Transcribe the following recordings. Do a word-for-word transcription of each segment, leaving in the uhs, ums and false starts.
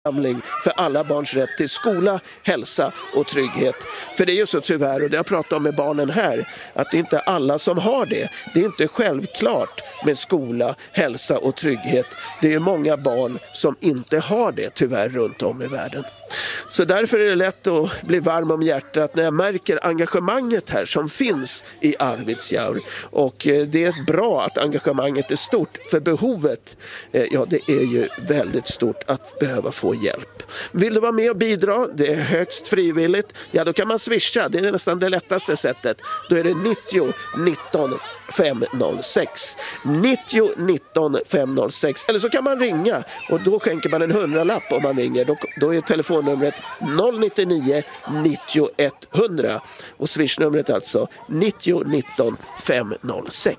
för alla barns rätt till skola, hälsa och trygghet. För det är ju så tyvärr, och det jag pratar om med barnen här, att det är inte alla som har det. Det är inte självklart med skola, hälsa och trygghet. Det är många barn som inte har det tyvärr runt om i världen. Så därför är det lätt att bli varm om hjärtat när jag märker engagemanget här som finns i Arvidsjaur. Och det är bra att engagemanget är stort, för behovet, ja, det är ju väldigt stort att behöva få hjälp. Vill du vara med och bidra? Det är högst frivilligt. Ja, då kan man swisha. Det är nästan det lättaste sättet. Då är det nittio nitton femhundrasex. nittio nitton femhundrasex. Eller så kan man ringa och då skänker man en hundralapp om man ringer. Då, då är telefonnumret noll nio nio nittio etthundra och swishnumret alltså nittio nitton femhundrasex.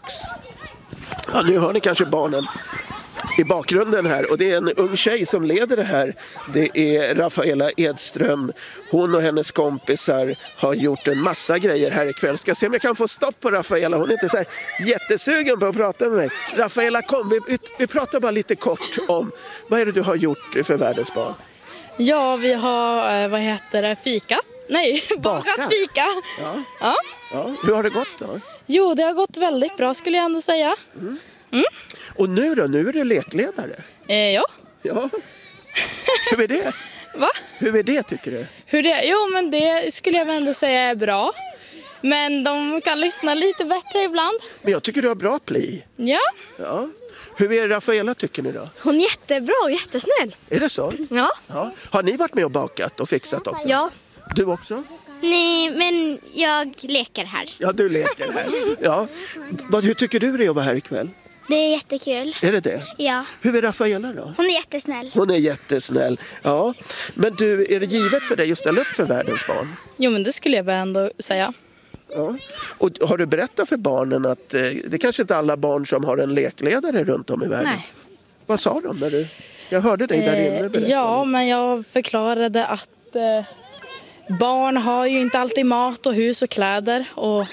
Ja, nu hör ni kanske barnen i bakgrunden här, och det är en ung tjej som leder det här. Det är Rafaela Edström. Hon och hennes kompisar har gjort en massa grejer här ikväll. Ska se om jag kan få stopp på Rafaela. Hon är inte så här jättesugen på att prata med mig. Rafaela, kom, vi, vi pratar bara lite kort om vad är det du har gjort för världens barn? Ja, vi har, vad heter det, fikat? Nej, bakat fika. Ja. Ja. Ja. Hur har det gått då? Jo, det har gått väldigt bra skulle jag ändå säga. Mm. Mm. Och nu då? Nu är du lekledare. Eh, ja. Ja. Hur är det? Va? Hur är det tycker du? Hur det? Jo, men det skulle jag ändå säga är bra. Men de kan lyssna lite bättre ibland. Men jag tycker du har bra pli. Ja. Ja. Hur är Rafaela tycker ni då? Hon är jättebra och jättesnäll. Är det så? Ja. Ja. Har ni varit med och bakat och fixat också? Ja. Du också? Nej, men jag leker här. Ja, du leker här. Ja. Vad, hur tycker du det är att vara här ikväll? Det är jättekul. Är det det? Ja. Hur är Rafaela då? Hon är jättesnäll. Hon är jättesnäll. Ja. Men du, är det givet för dig att ställa upp för världens barn? Jo, men det skulle jag väl ändå säga. Ja. Och har du berättat för barnen att eh, det kanske inte är alla barn som har en lekledare runt om i världen? Nej. Vad sa de när du... Jag hörde dig där inne berätta. Eh, ja, men jag förklarade att eh, barn har ju inte alltid mat och hus och kläder. Och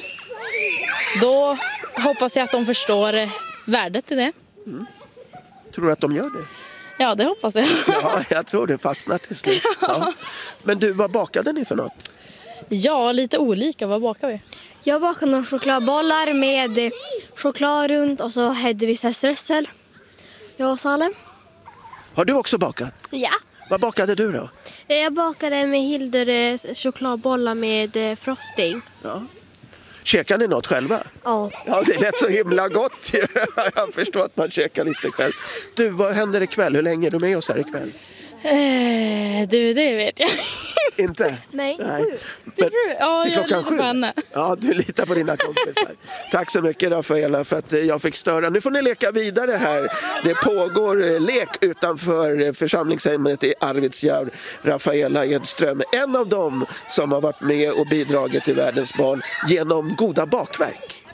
då hoppas jag att de förstår eh, värdet i det. Mm. Tror du att de gör det? Ja, det hoppas jag. Ja, jag tror det fastnar till slut. Ja. Men du, vad bakade ni för något? Ja, lite olika. Vad bakar vi? Jag bakade några chokladbollar med choklad runt och så hade vi strössel. Jag och Salem. Har du också bakat? Ja. Vad bakade du då? Jag bakade med Hildur chokladbollar med frosting. Ja. Käkar ni något själva? Ja. Ja, det lät så himla gott. Jag förstår att man käkar lite själv. Du, vad händer ikväll? Hur länge är du med oss här ikväll? Eh, du, det vet jag. Inte? Nej. Nej. Men, ja, till jag klockan litar sju. på henne. Ja, du litar på dina kompisar. Tack så mycket Rafaela för att jag fick störa. Nu får ni leka vidare här. Det pågår lek utanför församlingshemmet i Arvidsjaur. Rafaela Edström, en av dem som har varit med och bidragit till världens barn genom goda bakverk.